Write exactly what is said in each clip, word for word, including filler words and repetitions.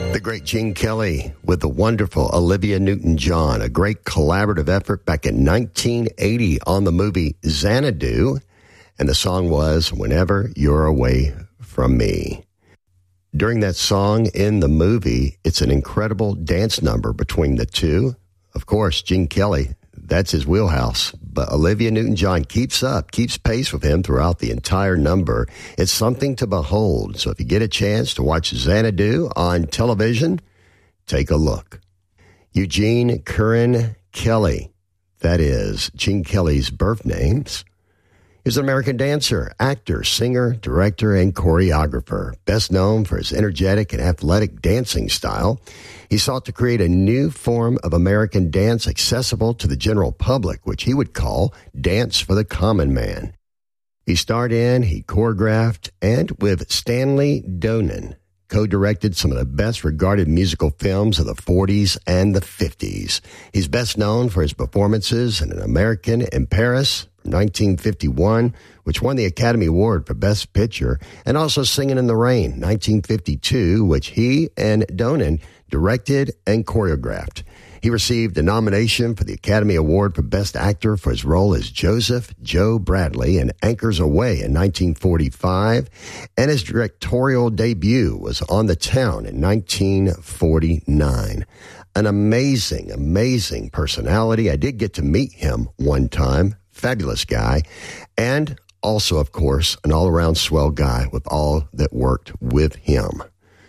The great Gene Kelly with the wonderful Olivia Newton-John, a great collaborative effort back in nineteen eighty on the movie Xanadu, and the song was Whenever You're Away From Me. During that song in the movie, it's an incredible dance number between the two. Of course, Gene Kelly, that's his wheelhouse, but Olivia Newton-John keeps up, keeps pace with him throughout the entire number. It's something to behold. So if you get a chance to watch Xanadu on television, take a look. Eugene Curran Kelly, that is Gene Kelly's birth names, is an American dancer, actor, singer, director, and choreographer. Best known for his energetic and athletic dancing style, he sought to create a new form of American dance accessible to the general public, which he would call dance for the common man. He starred in, he choreographed, and with Stanley Donen, co-directed some of the best-regarded musical films of the forties and the fifties. He's best known for his performances in An American in Paris from nineteen fifty-one, which won the Academy Award for Best Picture, and also Singin' in the Rain, nineteen fifty-two, which he and Donen directed and choreographed. He received a nomination for the Academy Award for Best Actor for his role as Joseph Joe Bradley in Anchors Away in nineteen forty-five, and his directorial debut was On the Town in nineteen forty-nine. An amazing, amazing personality. I did get to meet him one time. Fabulous guy. And also, of course, an all-around swell guy with all that worked with him.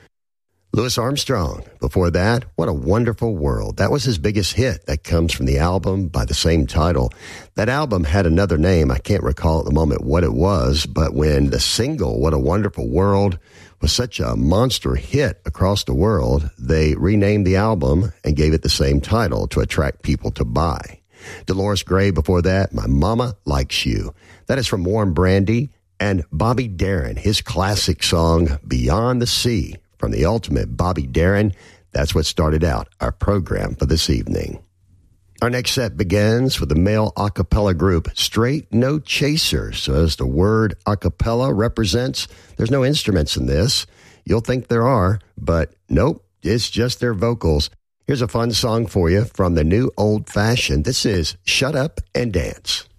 Louis Armstrong. Before that, What a Wonderful World. That was his biggest hit. That comes from the album by the same title. That album had another name. I can't recall at the moment what it was, but when the single, What a Wonderful World, was such a monster hit across the world, they renamed the album and gave it the same title to attract people to buy. Dolores Gray before that, My Mama Likes You. That is from Warren Brandy and Bobby Darin, his classic song, Beyond the Sea. From the ultimate Bobby Darin, that's what started out our program for this evening. Our next set begins with the male a cappella group Straight No Chaser. So as the word a cappella represents, there's no instruments in this. You'll think there are, but nope, it's just their vocals. Here's a fun song for you from the new Old Fashioned. This is Shut Up and Dance.